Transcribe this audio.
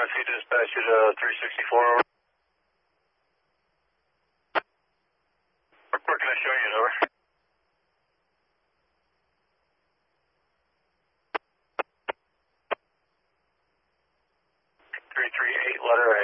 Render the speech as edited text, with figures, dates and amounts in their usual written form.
see dispatch at 364 over. Where can I show you, over? 338 letter